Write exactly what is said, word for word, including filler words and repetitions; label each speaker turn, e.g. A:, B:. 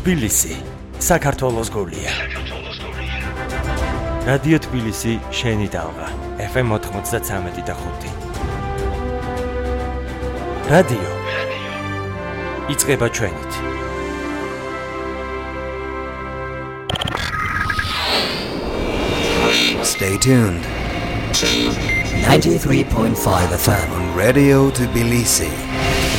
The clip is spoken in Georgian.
A: თბილისი, საქართველოს გულია. რადიო თბილისი, შენი დალღა, ეფ ემ ოთხმოცდათვრამეტი და ხუთი. რადიო იწყება ჩვენით.
B: Stay tuned.
C: ninety-three point five F M
B: on Radio Tbilisi.